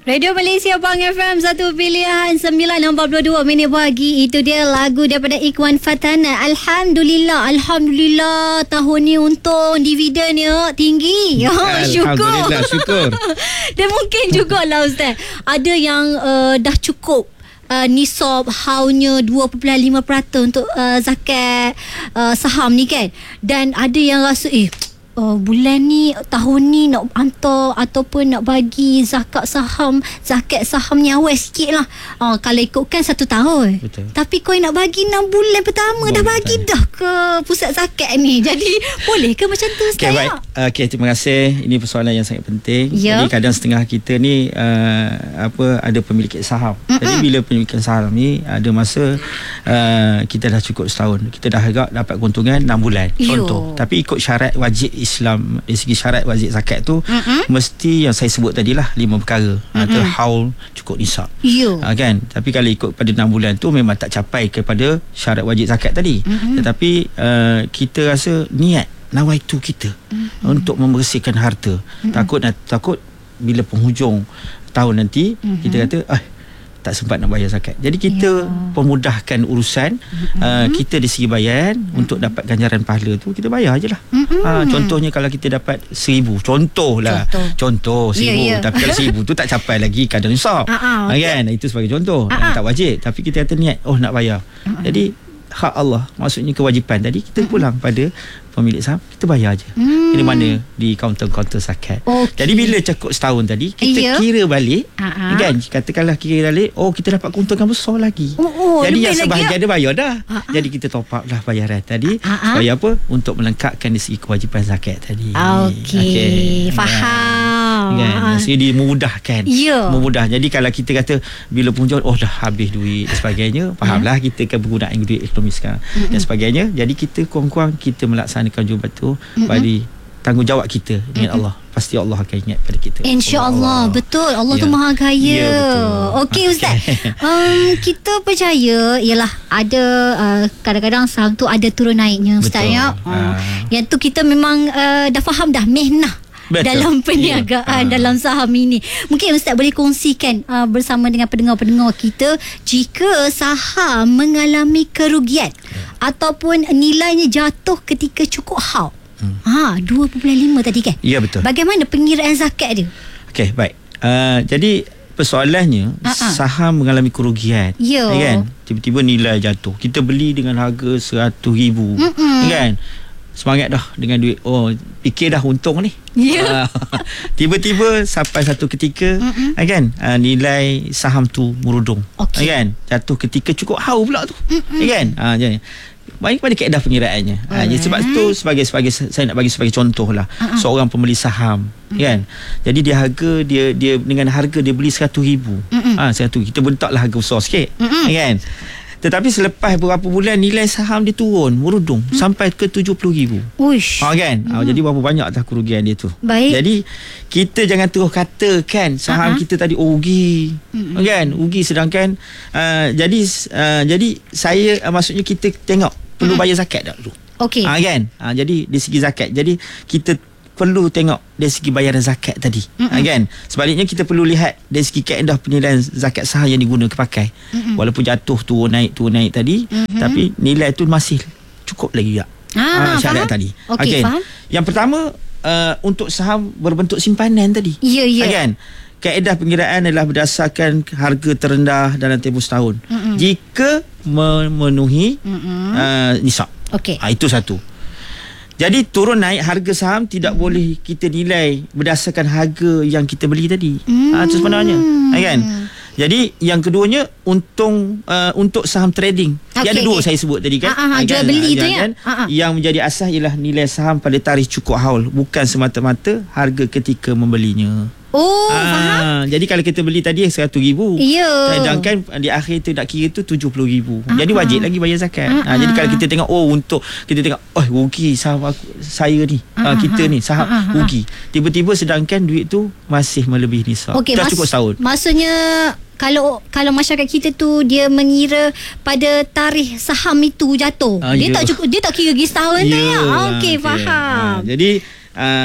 Radio Malaysia Pang FM, satu pilihan 9.42 minit pagi. Itu dia lagu daripada Ikhwan Fatana. Alhamdulillah tahun ni untung dividennya tinggi. Syukur. Alhamdulillah, syukur. Dan mungkin jugalah Ustaz, ada yang dah cukup nisab haulnya 2.5% untuk zakat saham ni kan. Dan ada yang rasa bulan ni, tahun ni nak hantar ataupun nak bagi zakat saham ni awal sikit lah. Kalau ikutkan 1 tahun. Betul. Tapi kau nak bagi 6 bulan pertama dah bagi dah ke pusat zakat ni. Jadi boleh ke macam tu Ustaz? Okay, baik. Okay, terima kasih. Ini persoalan yang sangat penting. Jadi kadang setengah kita ni ada pemilik saham. Jadi bila pemilikan saham ni ada masa kita dah cukup setahun, kita dah agak dapat keuntungan 6 bulan contoh. Tapi ikut syarat wajib Islam, dari segi syarat wajib zakat tu mesti yang saya sebut tadilah 5 perkara. Haul, cukup nisab. Kan? Tapi kalau ikut pada 6 bulan tu memang tak capai kepada syarat wajib zakat tadi. Tetapi kita rasa niat nawaitu kita untuk membersihkan harta. Takut bila penghujung tahun nanti kita kata tak sempat nak bayar zakat. Jadi kita pemudahkan urusan kita dari segi bayaran untuk dapat ganjaran pahala tu kita bayar je lah. Contohnya kalau kita dapat 1,000, contoh 1,000, tapi kalau 1,000 tu tak capai lagi kadar nisab. Kan? Itu sebagai contoh. Tak wajib, tapi kita kata niat nak bayar. Jadi hak Allah, maksudnya kewajipan tadi kita pulang pada pemilik saham, kita bayar je. Di mana? Di kaunter-kaunter zakat. Jadi bila cukup setahun tadi, kita kira balik, kan? Katakanlah kira balik, kita dapat keuntungan besar lagi. Jadi yang sebahagian dia bayar dah. Jadi kita top up lah bayaran tadi. Supaya apa? Untuk melengkapkan dari segi kewajipan zakat tadi. Okey. Faham. Kan? Jadi memudahkan. Memudah. Jadi kalau kita kata bila punca dah habis duit dan sebagainya, fahamlah kita kan penggunaan duit ekonomi sekarang dan sebagainya. Jadi kita kurang-kurang kita melaksanakan jubat tu bagi tanggungjawab kita dengan Allah. Pasti Allah akan ingat pada kita, InsyaAllah. Betul. Allah tu maha kaya. Okey Ustaz. Kita percaya ialah ada kadang-kadang saham tu ada turun naiknya Ustaz. Yang tu kita memang dah faham dah mehnah dalam perniagaan dalam saham ini. Mungkin Ustaz boleh kongsikan bersama dengan pendengar-pendengar kita, jika saham mengalami kerugian ataupun nilainya jatuh ketika cukup haul 2.5 tadi kan? Ya, betul. Bagaimana pengiraan zakat dia? Okey, baik. Jadi persoalannya saham mengalami kerugian, kan? Tiba-tiba nilai jatuh. Kita beli dengan harga 100,000, kan? Semangat dah dengan duit, fikir dah untung ni. Tiba-tiba sampai satu ketika kan, nilai saham tu merudum, kan? Jatuh ketika cukup haul pula tu, kan? Jadi baik pada kaedah pengiraannya. Jadi sebab tu sebagai saya nak bagi sebagai contoh lah, seorang pembeli saham, kan? Jadi dia dengan harga dia beli 100,000. 100, kita bentaklah harga besar sikit, kan? Tetapi selepas beberapa bulan nilai saham dia turun merudum sampai ke 70,000. Kan? Jadi berapa banyak dah kerugian dia tu. Jadi kita jangan terus katakan saham kita tadi rugi, kan? Rugi sedangkan jadi saya maksudnya kita tengok perlu bayar zakat tak dulu. Kan? Jadi dari segi zakat, jadi kita perlu tengok dari segi bayaran zakat tadi, kan? Sebaliknya kita perlu lihat dari segi kaedah penilaian zakat saham yang digunakan pakai. Walaupun jatuh turun naik tadi, tapi nilai tu masih cukup lagi tak? Syarat tadi. Faham? Yang pertama, untuk saham berbentuk simpanan tadi, kan? Kaedah pengiraan adalah berdasarkan harga terendah dalam tempoh setahun, jika memenuhi nisab. Itu satu. Jadi turun naik harga saham tidak boleh kita nilai berdasarkan harga yang kita beli tadi. Itu sebenarnya, kan? Jadi yang keduanya, untuk saham trading. Ada dua saya sebut tadi, kan? Jual beli tu ya. Yang menjadi asas ialah nilai saham pada tarikh cukup haul, bukan semata-mata harga ketika membelinya. Faham. Jadi kalau kita beli tadi 100,000, sedangkan di akhir tu nak kira tu 70,000. Jadi wajib lagi bayar zakat. Jadi kalau kita tengok untuk kita tengok rugi saham saya ni, kita ni saham rugi. Tiba-tiba sedangkan duit tu masih melebihi nisab. Dah cukup setahun. Maksudnya kalau masyarakat kita tu dia mengira pada tarikh saham itu jatuh, dia tak cukup, dia tak kira lagi setahun tu ya. Faham. Jadi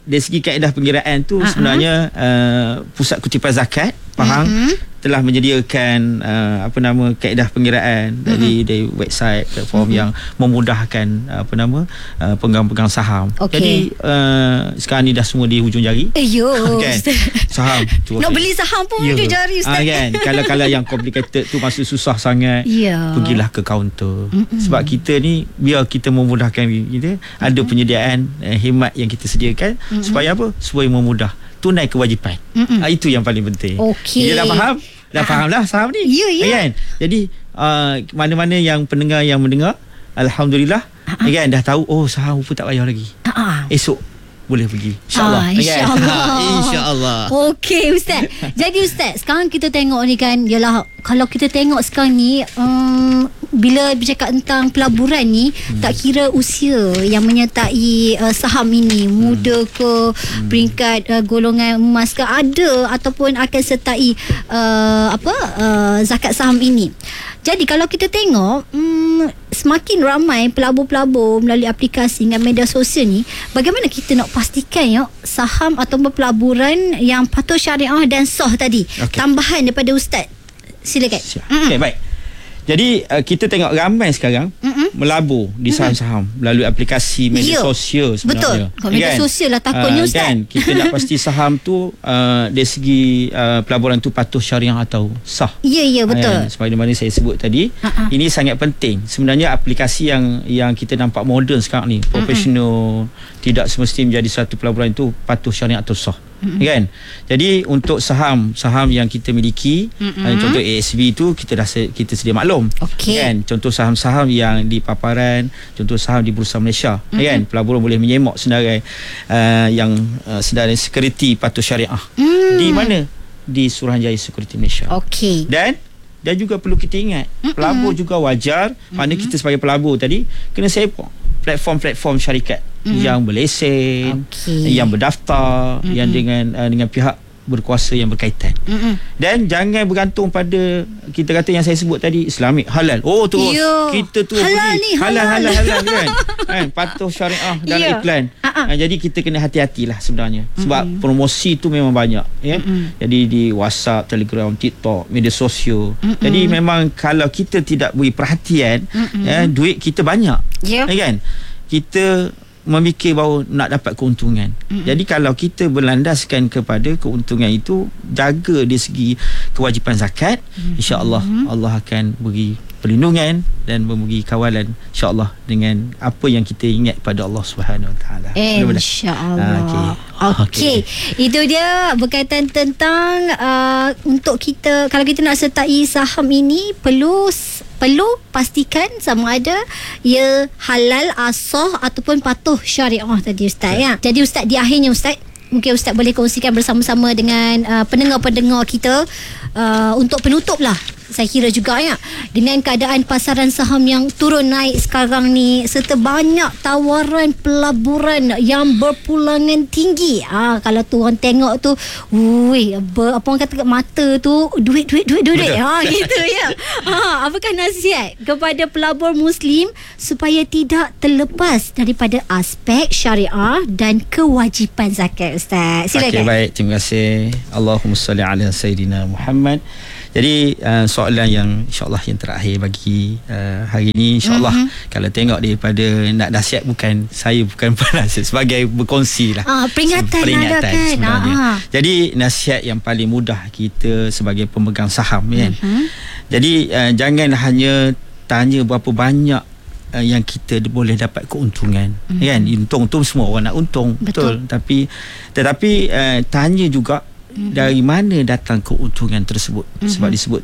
dari segi kaedah pengiraan tu sebenarnya Pusat Kutipan Zakat Pahang telah menyediakan kaedah pengiraan dari website platform yang memudahkan pegang-pegang saham. Jadi sekarang ni dah semua di hujung jari. Kan? Saham tu nak beli saham pun hujung jari Ustaz. Kan? Kalau yang complicated tu masih susah sangat, pergilah ke kaunter. Sebab kita ni biar kita memudahkan kita, ada penyediaan hemat yang kita sediakan supaya apa? Supaya memudah tunai kewajipan. Itu yang paling penting. Dia dah faham? Dah faham dah saham ni? Kan? Jadi mana-mana yang pendengar yang mendengar, alhamdulillah, kan, dah tahu saham pun tak payah lagi. Esok boleh pergi, InsyaAllah. InsyaAllah. Okey Ustaz. Jadi Ustaz, sekarang kita tengok ni kan, yalah, kalau kita tengok sekarang ni, bila bercakap tentang pelaburan ni, tak kira usia yang menyertai saham ini, muda ke, peringkat golongan emas ke, ada ataupun akan sertai zakat saham ini. Jadi kalau kita tengok, semakin ramai pelabur-pelabur melalui aplikasi dengan media sosial ni, bagaimana kita nak pastikan saham ataupun pelaburan yang patuh syariah dan sah tadi? Tambahan daripada Ustaz, silakan. Okey, baik. Jadi kita tengok ramai sekarang melabur di saham-saham melalui aplikasi media sosial sebenarnya. Betul. Media sosial lah takutnya Ustaz. Kan? Kita nak pasti saham tu dari segi pelaburan tu patuh syariah atau sah. Ya, betul. Seperti mana saya sebut tadi, ini sangat penting. Sebenarnya aplikasi yang kita nampak moden sekarang ni, profesional, tidak semestinya menjadi satu pelaburan itu patuh syariah atau sah. Kan? Jadi untuk saham yang kita miliki, contoh ASB tu kita sedia maklum. Kan? Contoh saham-saham yang di paparan, contoh saham di Bursa Malaysia, kan? Pelaburan boleh menyemak senarai yang senarai security patuh syariah. Di mana? Di Suruhanjaya Security Malaysia. Dan juga perlu kita ingat, pelabur juga wajar, mana kita sebagai pelabur tadi kena sepak platform-platform syarikat yang berlesen, yang berdaftar, yang dengan pihak berkuasa yang berkaitan. Dan jangan bergantung pada kita kata yang saya sebut tadi, Islamic halal. Terus kita tu halal ni, halal kan? Patuh syariah dalam iklan. Jadi kita kena hati-hatilah sebenarnya. Sebab promosi tu memang banyak, ya. Jadi di WhatsApp, Telegram, TikTok, media sosial. Jadi memang kalau kita tidak beri perhatian, duit kita banyak. Kan? Kita memikir bahawa nak dapat keuntungan. Jadi kalau kita berlandaskan kepada keuntungan itu, jaga dari segi kewajipan zakat, insya-Allah Allah akan beri perlindungan dan memberi kawalan, insya-Allah, dengan apa yang kita ingat pada Allah Subhanahu Wa Taala. Insya-Allah. Okey. Itu dia berkaitan tentang untuk kita, kalau kita nak sertai saham ini, perlu pastikan sama ada ia halal, asah ataupun patuh syariah tadi Ustaz, ya. Jadi Ustaz, di akhirnya Ustaz, mungkin Ustaz boleh kongsikan bersama-sama dengan pendengar-pendengar kita untuk penutup lah, saya kira juga, ya, dengan keadaan pasaran saham yang turun naik sekarang ni, serta banyak tawaran pelaburan yang berpulangan tinggi. Kalau tu orang tengok tu, apa orang kata kat mata tu, duit gitu, ya. Apakah nasihat kepada pelabur Muslim supaya tidak terlepas daripada aspek syariah dan kewajipan zakat, Ustaz? Silakan. Baik, terima kasih. Allahumma salli ala Sayyidina Muhammad. Jadi soalan yang insyaAllah yang terakhir bagi hari ini, insyaAllah kalau tengok daripada nak nasihat, saya bukan penasihat, sebagai berkongsi lah, peringatan sebenarnya. Jadi nasihat yang paling mudah kita sebagai pemegang saham, kan. Jadi jangan hanya tanya berapa banyak yang kita boleh dapat keuntungan, kan. Untung semua orang nak untung, betul. Tetapi tanya juga dari mana datang keuntungan tersebut. Sebab disebut